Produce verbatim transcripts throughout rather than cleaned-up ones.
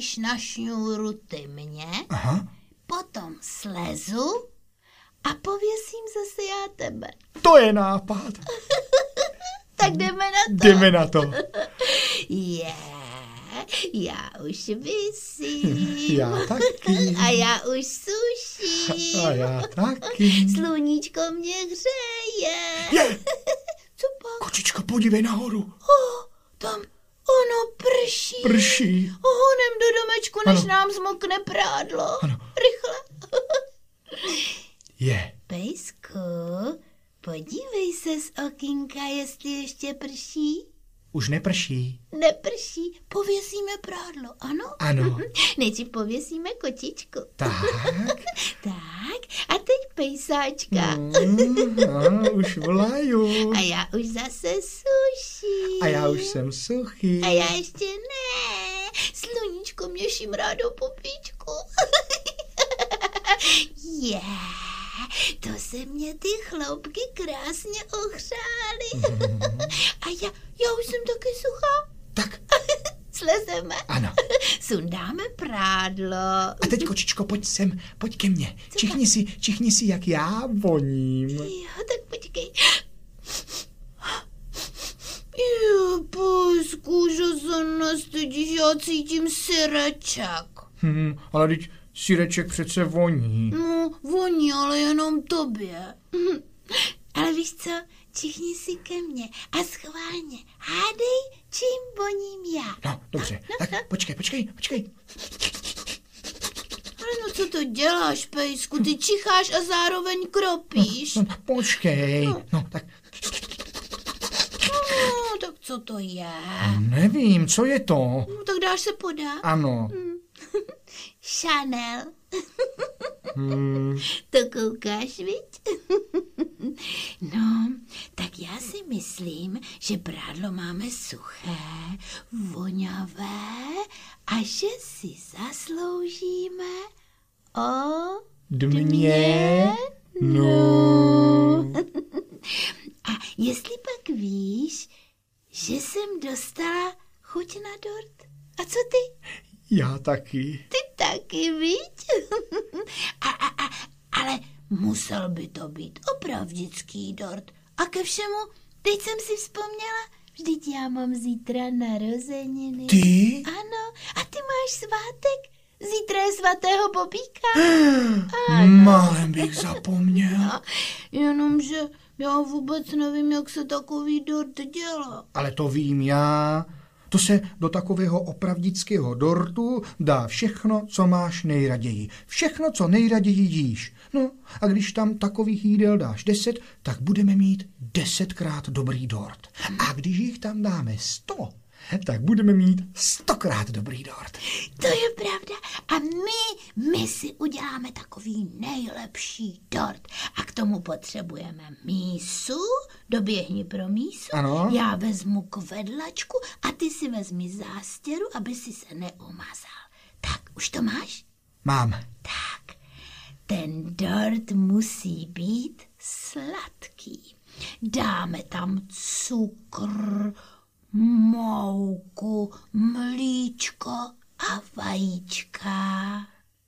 na šňůru ty mě, Aha. potom slezu a pověsím zase já tebe. To je nápad. Tak jdeme na to. Jdeme na to. Je, já už visím. Já taky. A já už suším. A já taky. Sluníčko mě hřeje. Je. Co pak? Kočičko, podívej nahoru. Oh, tam ono prší. Prší. Honem do domečku, než Ano. nám zmokne prádlo. Ano. Rychle. Je. Pejsku, podívej se z okýnka, jestli ještě prší. Už neprší. Neprší, pověsíme prádlo, ano? Ano. Nejdřív pověsíme kočičku. Tak. Tak, a teď pejsáčka. Mm, a, už vlaju. A já už zase suším. A já už jsem suchý. A já ještě ne. Sluníčko mě šimrá do popíčku. Je, yeah, to se mě ty chloupky krásně ohřály. A já, já už jsem taky suchá. Tak. Slezeme. Ano. Sundáme prádlo. A teď, kočičko, pojď sem, pojď ke mně. Čichni si, čichni si, jak já voním. Jo, tak počkej. Jo, Pejsku, že se nestydíš, já cítím syreček. Hm, ale teď syreček přece voní. No, voní, ale jenom tobě. Ale víš co, čichni si ke mně a schválně hádej, čím voním já. No, dobře, No, tak no. počkej, počkej, počkej. Ale no co to děláš, Pejsku, ty čicháš a zároveň kropíš. No, počkej, No. no tak No, tak co to je? nevím, co je to? No, tak dáš se podat. Ano. Chanel. Hmm. To koukáš, viď? No, tak já si myslím, že prádlo máme suché, voňavé a že si zasloužíme o Dmě? No. A jestli pak víš, že jsem dostala chuť na dort? A co ty? Já taky. Ty taky, viď? a, a, a, ale musel by to být opravdický dort. A ke všemu, teď jsem si vzpomněla, vždyť já mám zítra narozeniny. Ty? Ano, a ty máš svátek. Zítra je svatého Bobíka. Málem bych zapomněl. No, jenomže já vůbec nevím, jak se takový dort dělá. Ale to vím já. To se do takového opravdického dortu dá všechno, co máš nejraději. Všechno, co nejraději jíš. No a když tam takových jídel dáš deset, tak budeme mít desetkrát dobrý dort. A když jich tam dáme sto, tak budeme mít stokrát dobrý dort. To je pravda. A my, my si uděláme takový nejlepší dort. A k tomu potřebujeme mísu. Doběhni pro mísu. Ano. Já vezmu kvedlačku a ty si vezmi zástěru, aby si se neumazal. Tak, už to máš? Mám. Tak, ten dort musí být sladký. Dáme tam cukr, mouku, mlíčko a vajíčka.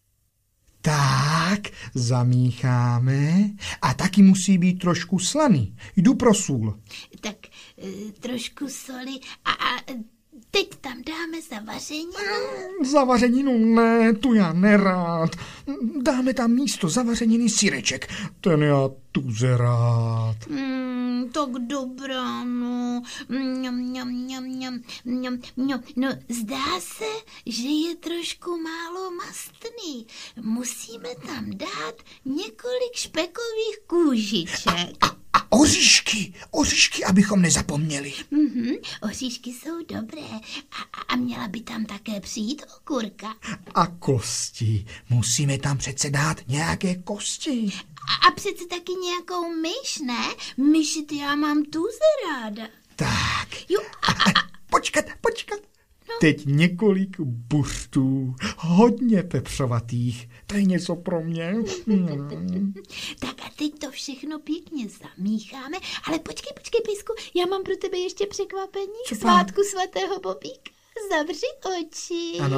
Tak, zamícháme. A taky musí být trošku slaný. Jdu pro sůl. Tak e, trošku soli a, a teď tam dáme zavařeninu. Zavařeninu ne, tu já nerád. Dáme tam místo zavařeniny syreček. Ten já tuze rád. Mm, tak dobrá, no. Mňam, mňam, mňam, mňam, mňam, mňam. No, zdá se, že je trošku málo mastný. Musíme tam dát několik špekových kůžiček. A, a oříšky, oříšky, abychom nezapomněli. Mhm, oříšky jsou dobré. A, a, a měla by tam také přijít okurka. A kosti. Musíme tam přece dát nějaké kosti. A, a přece taky nějakou myš, ne? Myši ty já mám tuze ráda. Tak. Jo, a, a, a, Počkat, počkat. No. Teď několik buřtů, hodně pepřovatých. To je něco pro mě. Hmm. tak a teď to všechno pěkně zamícháme. Ale počkej, počkej, Pejsku, já mám pro tebe ještě překvapení. Co pak? Svátku svatého Bobíka. Zavři oči. Ano.